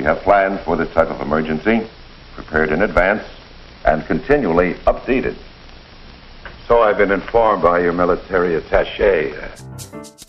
have plans for this type of emergency, prepared in advance, and continually updated. So I've been informed by your military attaché.